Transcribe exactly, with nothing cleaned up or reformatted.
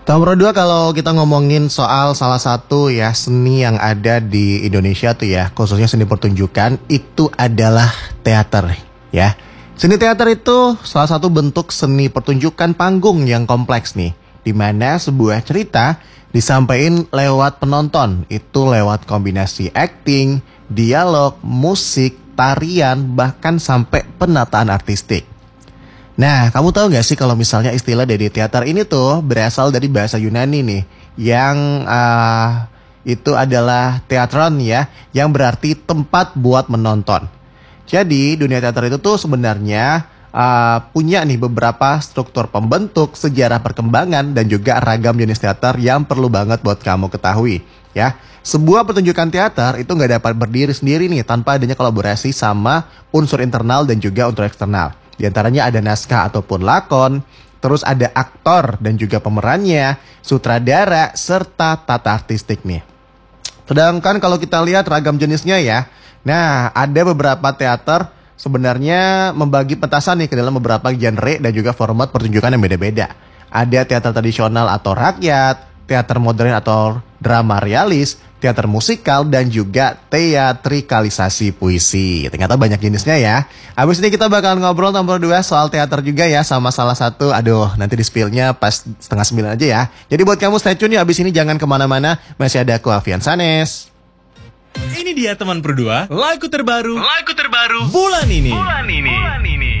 Nomor dua, kalau kita ngomongin soal salah satu ya seni yang ada di Indonesia tuh ya, khususnya seni pertunjukan, itu adalah teater ya. Seni teater itu salah satu bentuk seni pertunjukan panggung yang kompleks nih, di mana sebuah cerita disampaikan lewat penonton, itu lewat kombinasi acting, dialog, musik, tarian, bahkan sampai penataan artistik. Nah, kamu tahu gak sih kalau misalnya istilah dari teater ini tuh berasal dari bahasa Yunani nih, yang uh, itu adalah teatron ya, yang berarti tempat buat menonton. Jadi dunia teater itu tuh sebenarnya uh, punya nih beberapa struktur pembentuk, sejarah perkembangan, dan juga ragam jenis teater yang perlu banget buat kamu ketahui ya. Sebuah pertunjukan teater itu nggak dapat berdiri sendiri nih tanpa adanya kolaborasi sama unsur internal dan juga unsur eksternal. Di antaranya ada naskah ataupun lakon, terus ada aktor dan juga pemerannya, sutradara, serta tata artistik nih. Sedangkan kalau kita lihat ragam jenisnya ya, nah ada beberapa teater sebenarnya membagi petasan nih ke dalam beberapa genre dan juga format pertunjukan yang beda-beda. Ada teater tradisional atau rakyat, teater modern atau drama realis, teater musikal, dan juga teatrikalisasi puisi. Ternyata banyak jenisnya ya. Abis ini kita bakal ngobrol nomor dua soal teater juga ya, sama salah satu. Aduh, nanti di spill-nya pas setengah sembilan aja ya. Jadi buat kamu stay tune ya, abis ini jangan kemana-mana. Masih ada aku, Alfian Sanes. Ini dia teman berdua, lagu terbaru, lagu terbaru bulan ini. Bulan ini. Bulan ini.